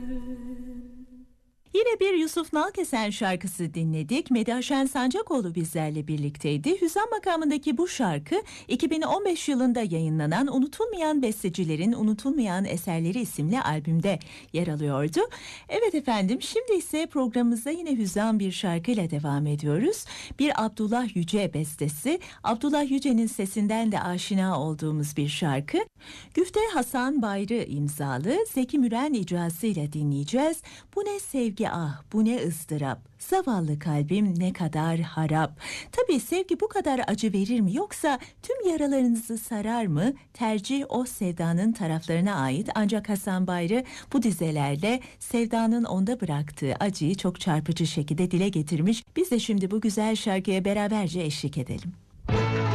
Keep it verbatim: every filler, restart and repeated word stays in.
Yine bir Yusuf Nalkesen şarkısı dinledik. Medyaşen Sancakoğlu bizlerle birlikteydi. Hüzam makamındaki bu şarkı iki bin on beş yılında yayınlanan Unutulmayan Bestecilerin Unutulmayan Eserleri isimli albümde yer alıyordu. Evet efendim, şimdi ise programımıza yine hüzam bir şarkıyla devam ediyoruz. Bir Abdullah Yüce bestesi. Abdullah Yüce'nin sesinden de aşina olduğumuz bir şarkı. Güfte Hasan Bayrı imzalı, Zeki Müren icrasıyla dinleyeceğiz. Bu ne sevgi ah, bu ne ızdırap, zavallı kalbim ne kadar harap. Tabii sevgi bu kadar acı verir mi, yoksa tüm yaralarınızı sarar mı? Tercih o sevdanın taraflarına ait, ancak Hasan Bayrı bu dizelerle sevdanın onda bıraktığı acıyı çok çarpıcı şekilde dile getirmiş. Biz de şimdi bu güzel şarkıya beraberce eşlik edelim.